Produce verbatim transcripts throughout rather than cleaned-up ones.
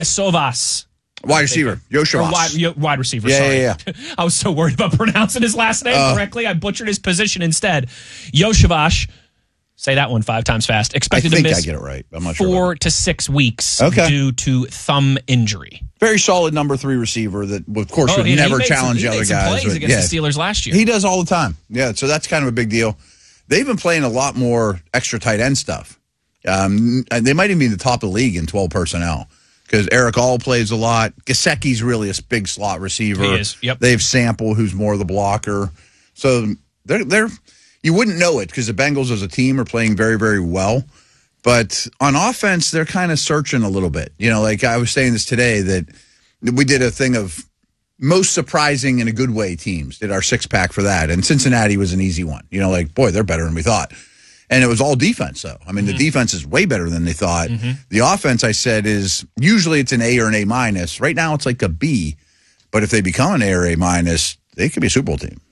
Sovas. Wide receiver. Yoshivas. Wide, wide receiver, yeah, sorry. Yeah, yeah. I was so worried about pronouncing his last name uh, correctly. I butchered his position instead. Yoshivas. Say that one five times fast. Expected I think to miss I get it right. I'm not four sure to six weeks okay. due to thumb injury. Very solid number three receiver that, of course, oh, would never some, challenge the other some guys. Plays but, against yeah. the Steelers last year. He does all the time. Yeah, so that's kind of a big deal. They've been playing a lot more extra tight end stuff. Um, they might even be in the top of the league in twelve personnel because Eric All plays a lot. Gesicki's really a big slot receiver. He is. Yep. They have Sample, who's more the blocker. So they're they're. You wouldn't know it because the Bengals as a team are playing very, very well. But on offense, they're kind of searching a little bit. You know, like I was saying this today, that we did a thing of most surprising in a good way teams, did our six-pack for that. And Cincinnati was an easy one. You know, like, boy, they're better than we thought. And it was all defense, though. I mean, mm-hmm. the defense is way better than they thought. Mm-hmm. The offense, I said, is usually it's an A or an A minus. Right now, it's like a B. But if they become an A or A minus, they could be a Super Bowl team.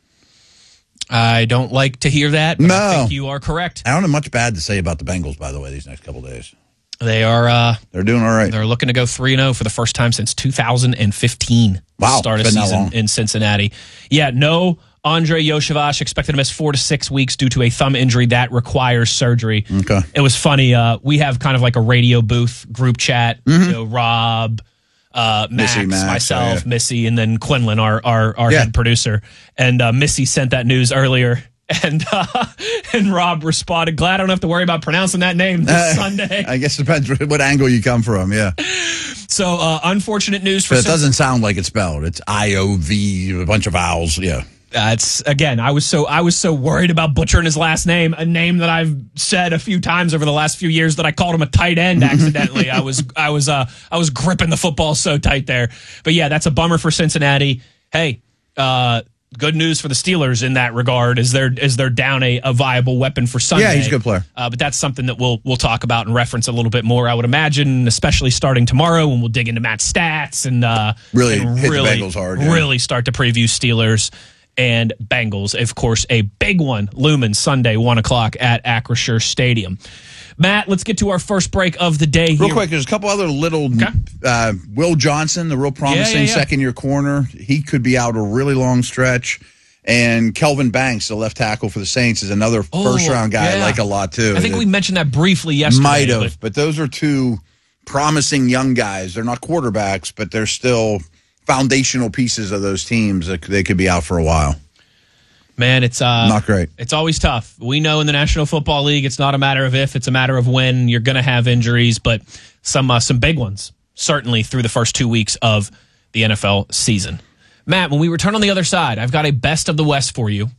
I don't like to hear that, but no. I think you are correct. I don't have much bad to say about the Bengals, by the way, these next couple of days. They are uh, they're doing all right. They're looking to go three and oh for the first time since two thousand fifteen. Wow. Start a season in Cincinnati. Yeah, no Andre Yoshivas expected to miss four to six weeks due to a thumb injury that requires surgery. Okay. It was funny. Uh, we have kind of like a radio booth group chat. Mm-hmm. You know, Rob, uh, Max, Missy, Max, myself, oh, yeah. Missy, and then Quinlan, our our, our yeah. head producer. And uh, Missy sent that news earlier. And uh, and Rob responded, glad I don't have to worry about pronouncing that name this uh, Sunday. I guess it depends what angle you come from, yeah. So, uh, unfortunate news for... But it doesn't sound like it's spelled. It's I O V, a bunch of vowels, yeah. Uh, it's again, I was so I was so worried about butchering his last name, a name that I've said a few times over the last few years that I called him a tight end accidentally. I was I was uh I was gripping the football so tight there. But yeah, that's a bummer for Cincinnati. Hey, uh good news for the Steelers in that regard is they're is they're down a, a viable weapon for Sunday. Yeah, he's a good player. Uh, but that's something that we'll we'll talk about and reference a little bit more, I would imagine, especially starting tomorrow when we'll dig into Matt's stats and uh, really and hit really, the Bengals hard. Yeah. Really start to preview Steelers and Bengals. Of course, a big one looming Sunday, one o'clock at Acrisure Stadium. Matt, let's get to our first break of the day here. Real quick, there's a couple other little... Okay. Uh, Will Johnson, the real promising yeah, yeah, yeah. second-year corner, he could be out a really long stretch. And Kelvin Banks, the left tackle for the Saints, is another oh, first-round guy yeah. I like a lot, too. I think we mentioned that briefly yesterday. Might have, but, but those are two promising young guys. They're not quarterbacks, but they're still foundational pieces of those teams. That they could be out for a while. Man, it's uh, not great. It's always tough. We know in the National Football League, it's not a matter of if, it's a matter of when. You're going to have injuries, but some uh, some big ones, certainly through the first two weeks of the N F L season. Matt, when we return on the other side, I've got a best of the West for you.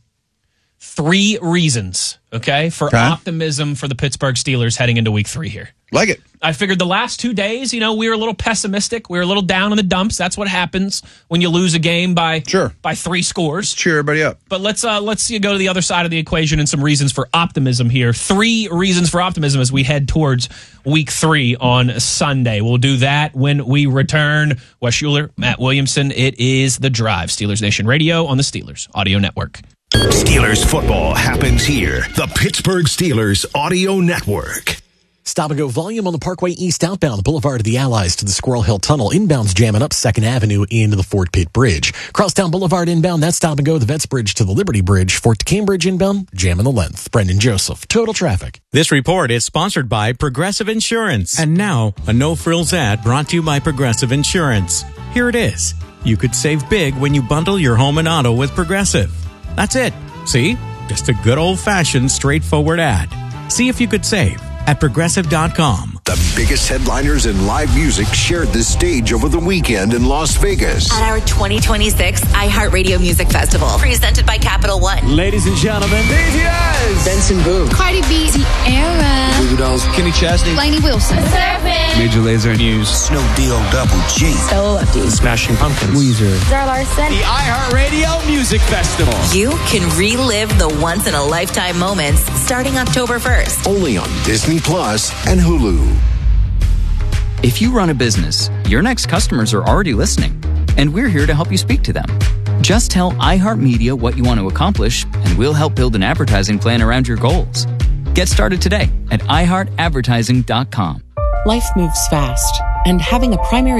Three reasons, okay, for okay. optimism for the Pittsburgh Steelers heading into week three here. Like it. I figured the last two days, you know, we were a little pessimistic. We were a little down in the dumps. That's what happens when you lose a game by sure. by three scores. Cheer everybody up. But let's uh, let's see, go to the other side of the equation and some reasons for optimism here. Three reasons for optimism as we head towards week three on Sunday. We'll do that when we return. Wes Schuler, Matt Williamson. It is The Drive, Steelers Nation Radio on the Steelers Audio Network. Steelers football happens here. The Pittsburgh Steelers Audio Network. Stop and go volume on the Parkway East outbound, Boulevard of the Allies to the Squirrel Hill Tunnel. Inbounds jamming up second Avenue into the Fort Pitt Bridge. Crosstown Boulevard inbound, that's stop and go the Vets Bridge to the Liberty Bridge. Fort to Cambridge inbound, jamming the length. Brendan Joseph, Total Traffic. This report is sponsored by Progressive Insurance. And now, a no-frills ad brought to you by Progressive Insurance. Here it is. You could save big when you bundle your home and auto with Progressive. That's it. See? Just a good old-fashioned, straightforward ad. See if you could save at progressive dot com. The biggest headliners in live music shared the stage over the weekend in Las Vegas. At our twenty twenty-six iHeartRadio Music Festival, presented by Capital One. Ladies and gentlemen, B T S, Benson Boone, Cardi B, Tierra, Goo Goo Dolls, Kenny Chesney, Lainey Wilson, Surfing, Major Lazer, News, Snow D O Double G, Stella Lefty, Smashing Pumpkins, Weezer, Zara Larson. The iHeartRadio Music Festival. You can relive the once-in-a-lifetime moments starting October first. Only on Disney Plus and Hulu. If you run a business, your next customers are already listening, and we're here to help you speak to them. Just tell iHeartMedia what you want to accomplish, and we'll help build an advertising plan around your goals. Get started today at i heart advertising dot com. Life moves fast, and having a primary